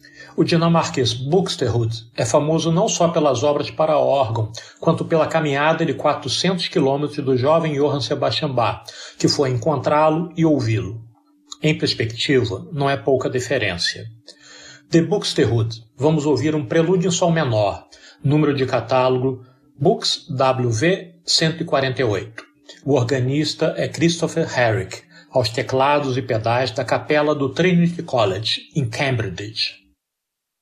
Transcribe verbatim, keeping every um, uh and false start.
O dinamarquês Buxtehude é famoso não só pelas obras para órgão, quanto pela caminhada de quatrocentos quilômetros do jovem Johann Sebastian Bach, que foi encontrá-lo e ouvi-lo. Em perspectiva, não é pouca diferença. De Buxtehude, vamos ouvir um prelúdio em sol menor, número de catálogo Bux W V cento e quarenta e oito. O organista é Christopher Herrick, aos teclados e pedais da capela do Trinity College, em Cambridge.